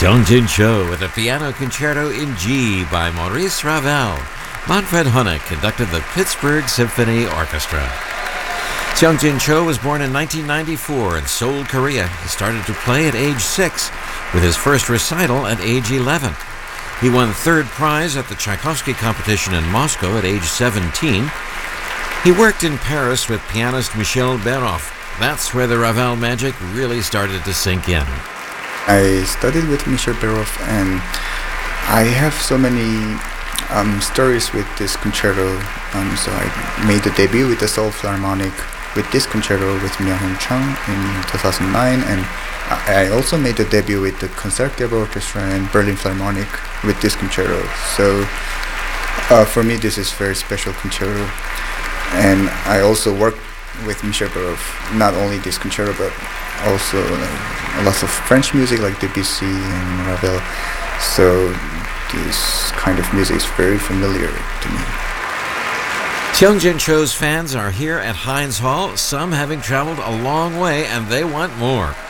Seong-Jin Cho with a piano concerto in G by Maurice Ravel. Manfred Honeck conducted the Pittsburgh Symphony Orchestra. Seong-Jin Cho was born in 1994 in Seoul, Korea. He started to play at age 6, with his first recital at age 11. He won third prize at the Tchaikovsky competition in Moscow at age 17. He worked in Paris with pianist Michel Béroff. That's where the Ravel magic really started to sink in. I studied with Michel Béroff, and I have so many stories with this concerto. So I made the debut with the Seoul Philharmonic with this concerto with Myung-Hoon Chung in 2009, and I also made the debut with the Concertgebouw Orchestra and Berlin Philharmonic with this concerto. So for me, this is a very special concerto. And I also worked with Michel Béroff, not only this concerto, but also lots of French music like Debussy and Ravel. So this kind of music is very familiar to me. Seong-Jin Cho's fans are here at Heinz Hall, some having traveled a long way, and they want more.